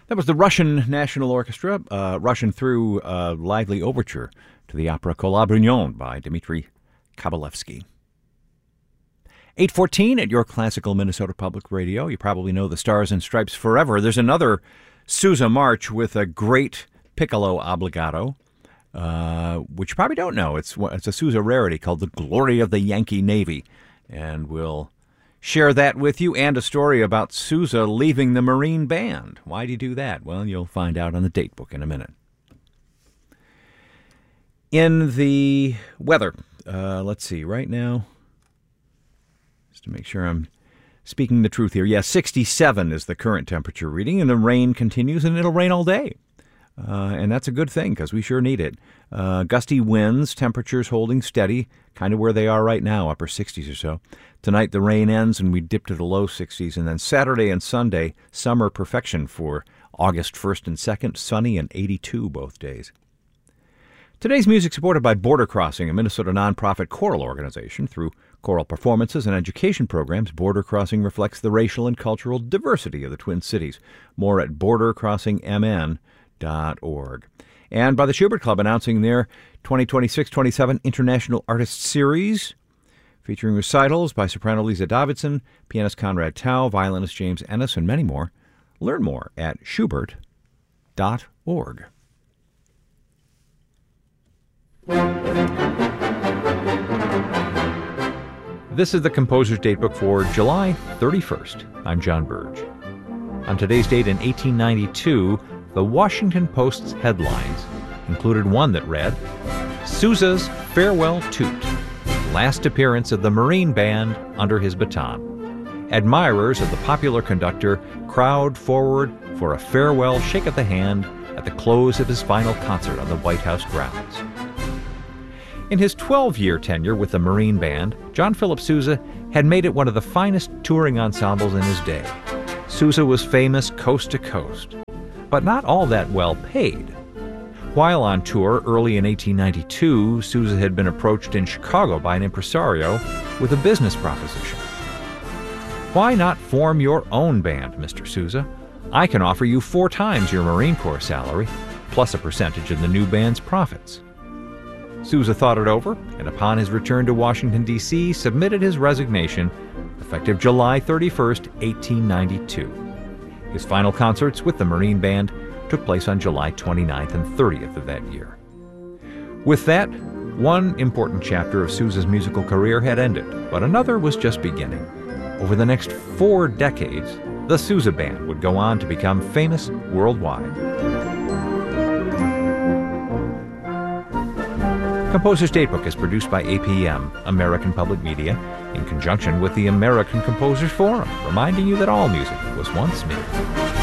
That was the Russian National Orchestra, rushing through a lively overture to the opera Cola Brugnon by Dmitri Kabalevsky. 8:14 at your classical Minnesota Public Radio. You probably know the Stars and Stripes Forever. There's another Sousa march with a great piccolo obligato, which you probably don't know. It's a Sousa rarity called The Glory of the Yankee Navy. And we'll share that with you, and a story about Sousa leaving the Marine Band. Why'd he do that? Well, you'll find out on the date book in a minute. In the weather, let's see, right now, just to make sure I'm speaking the truth here. Yes, 67 is the current temperature reading, and the rain continues, and it'll rain all day. And that's a good thing because we sure need it. Gusty winds, temperatures holding steady, kind of where they are right now, upper 60s or so. Tonight the rain ends and we dip to the low 60s. And then Saturday and Sunday, summer perfection for August 1st and 2nd, sunny and 82 both days. Today's music supported by Border Crossing, a Minnesota nonprofit choral organization. Through choral performances and education programs, Border Crossing reflects the racial and cultural diversity of the Twin Cities. More at bordercrossingmn.org. And by the Schubert Club, announcing their 2026-27 International Artist Series, featuring recitals by soprano Lisa Davidson, pianist Conrad Tao, violinist James Ennis, and many more. Learn more at schubert.org. This is the Composer's Datebook for July 31st. I'm John Burge. On today's date in 1892, the Washington Post's headlines included one that read, Sousa's Farewell Toot, last appearance of the Marine Band under his baton. Admirers of the popular conductor crowd forward for a farewell shake of the hand at the close of his final concert on the White House grounds. In his 12-year tenure with the Marine Band, John Philip Sousa had made it one of the finest touring ensembles in his day. Sousa was famous coast to coast, but not all that well paid. While on tour early in 1892, Sousa had been approached in Chicago by an impresario with a business proposition. Why not form your own band, Mr. Sousa? I can offer you 4 times your Marine Corps salary, plus a percentage of the new band's profits. Sousa thought it over, and upon his return to Washington, D.C., submitted his resignation, effective July 31st, 1892. His final concerts with the Marine Band took place on July 29th and 30th of that year. With that, one important chapter of Sousa's musical career had ended, but another was just beginning. Over the next 4 decades, the Sousa Band would go on to become famous worldwide. Composer's Datebook is produced by APM, American Public Media, in conjunction with the American Composers Forum, reminding you that all music was once me.